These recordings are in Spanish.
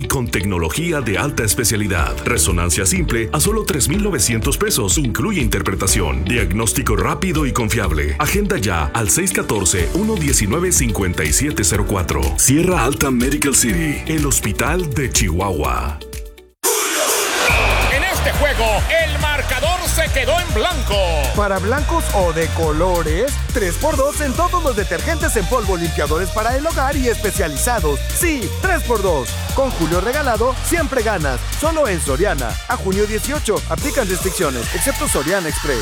con tecnología de alta especialidad. Resonancia simple a solo $3,900. Incluye interpretación. Diagnóstico rápido y confiable. Agenda ya al 614-119-5704. Sierra Alta Medical City, el hospital de Chihuahua. En este juego, el marcador se quedó en blanco. Para blancos o de colores, 3x2 en todos los detergentes en polvo, limpiadores para el hogar y especializados. Sí, 3x2. Con Julio regalado, siempre ganas. Solo en Soriana. A junio 18. Aplican restricciones, excepto Soriana Express.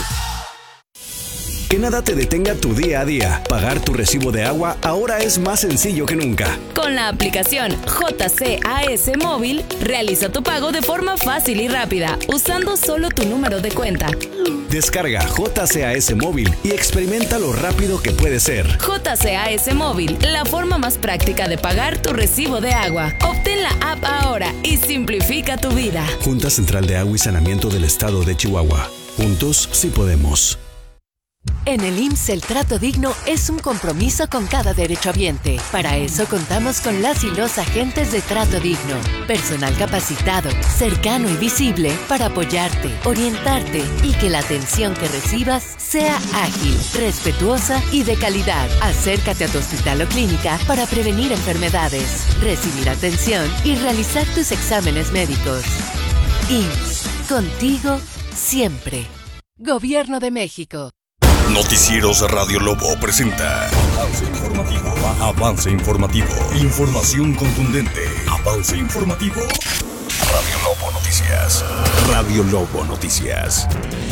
Que nada te detenga tu día a día. Pagar tu recibo de agua ahora es más sencillo que nunca. Con la aplicación JCAS Móvil, realiza tu pago de forma fácil y rápida, usando solo tu número de cuenta. Descarga JCAS Móvil y experimenta lo rápido que puede ser. JCAS Móvil, la forma más práctica de pagar tu recibo de agua. Obtén la app ahora y simplifica tu vida. Junta Central de Agua y Saneamiento del Estado de Chihuahua. Juntos sí podemos. En el IMSS el trato digno es un compromiso con cada derechohabiente. Para eso contamos con las y los agentes de trato digno. Personal capacitado, cercano y visible para apoyarte, orientarte y que la atención que recibas sea ágil, respetuosa y de calidad. Acércate a tu hospital o clínica para prevenir enfermedades, recibir atención y realizar tus exámenes médicos. IMSS, contigo siempre. Gobierno de México. Noticieros Radio Lobo presenta Avance Informativo. Avance Informativo. Información contundente. Avance Informativo. Radio Lobo Noticias. Radio Lobo Noticias.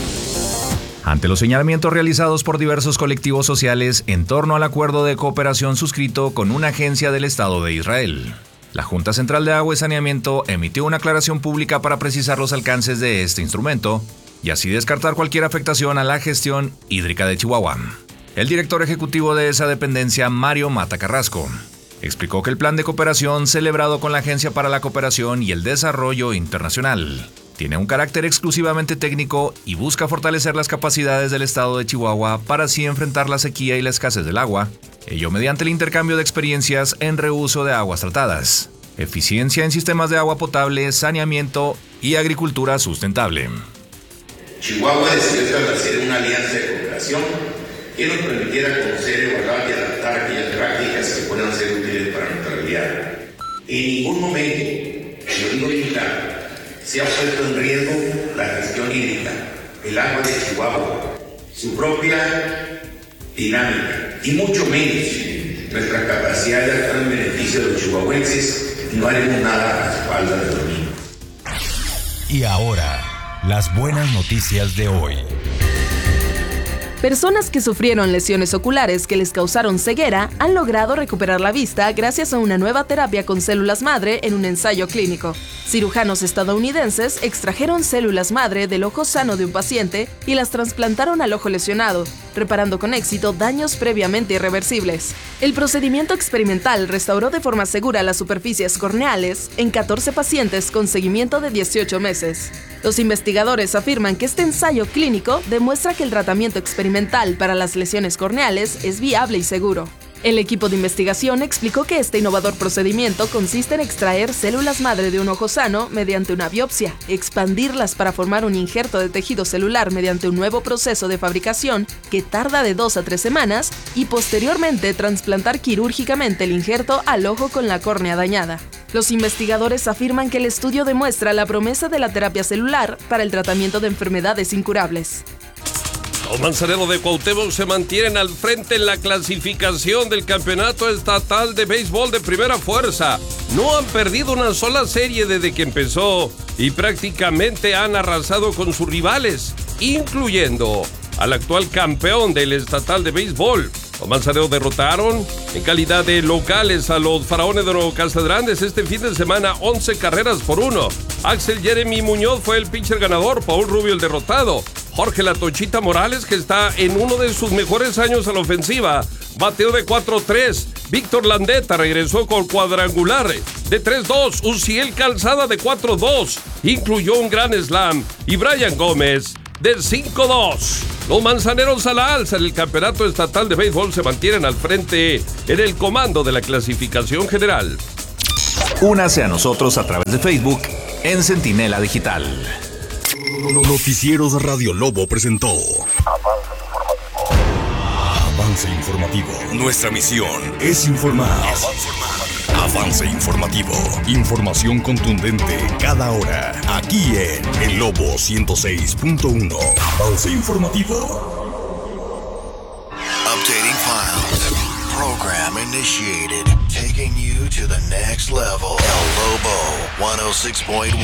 Ante los señalamientos realizados por diversos colectivos sociales en torno al acuerdo de cooperación suscrito con una agencia del Estado de Israel, la Junta Central de Agua y Saneamiento emitió una aclaración pública para precisar los alcances de este instrumento y así descartar cualquier afectación a la gestión hídrica de Chihuahua. El director ejecutivo de esa dependencia, Mario Mata Carrasco, explicó que el plan de cooperación celebrado con la Agencia para la Cooperación y el Desarrollo Internacional tiene un carácter exclusivamente técnico y busca fortalecer las capacidades del estado de Chihuahua para así enfrentar la sequía y la escasez del agua, ello mediante el intercambio de experiencias en reuso de aguas tratadas, eficiencia en sistemas de agua potable, saneamiento y agricultura sustentable. Chihuahua decidió establecer una alianza de cooperación que nos permitiera conocer, evaluar y adaptar aquellas prácticas que puedan ser útiles para nuestra realidad. En ningún momento, lo digo bien claro, se ha puesto en riesgo la gestión hídrica, el agua de Chihuahua, su propia dinámica y mucho menos nuestra capacidad de actuar en beneficio de los chihuahuenses. No haremos nada a la espalda de los mismos. Y ahora, las buenas noticias de hoy. Personas que sufrieron lesiones oculares que les causaron ceguera han logrado recuperar la vista gracias a una nueva terapia con células madre en un ensayo clínico. Cirujanos estadounidenses extrajeron células madre del ojo sano de un paciente y las trasplantaron al ojo lesionado, reparando con éxito daños previamente irreversibles. El procedimiento experimental restauró de forma segura las superficies corneales en 14 pacientes con seguimiento de 18 meses. Los investigadores afirman que este ensayo clínico demuestra que el tratamiento experimental para las lesiones corneales es viable y seguro. El equipo de investigación explicó que este innovador procedimiento consiste en extraer células madre de un ojo sano mediante una biopsia, expandirlas para formar un injerto de tejido celular mediante un nuevo proceso de fabricación que tarda de 2 a 3 semanas y posteriormente trasplantar quirúrgicamente el injerto al ojo con la córnea dañada. Los investigadores afirman que el estudio demuestra la promesa de la terapia celular para el tratamiento de enfermedades incurables. Los Manzaneros de Cuauhtémoc se mantienen al frente en la clasificación del Campeonato Estatal de Béisbol de Primera Fuerza. No han perdido una sola serie desde que empezó y prácticamente han arrasado con sus rivales, incluyendo al actual campeón del Estatal de Béisbol. Los Manzaneros derrotaron en calidad de locales a los Faraones de Nuevo Castedrandes este fin de semana 11 carreras por 1. Axel Jeremy Muñoz fue el pitcher ganador, Paul Rubio el derrotado. Jorge La Tochita Morales, que está en uno de sus mejores años a la ofensiva, bateó de 4-3. Víctor Landeta regresó con cuadrangular de 3-2. Uciel Calzada de 4-2, incluyó un gran slam. Y Brian Gómez de 5-2. Los Manzaneros a la alza en el Campeonato Estatal de Béisbol se mantienen al frente en el comando de la clasificación general. Únase a nosotros a través de Facebook en Centinela Digital. Noticieros Radio Lobo presentó Avance Informativo. Nuestra misión es informar. Avance Informativo. Información contundente cada hora. Aquí en El Lobo 106.1. Avance Informativo. Updating files. Program initiated. Taking you to the next level. El Lobo 106.1.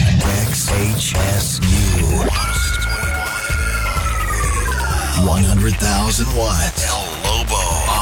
XHSU 100,000 watts. El Lobo.